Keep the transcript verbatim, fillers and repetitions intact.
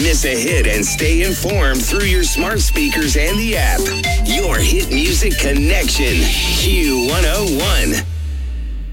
miss a hit and stay informed through your smart speakers and the app. Your Hit Music Connection, Q one oh one.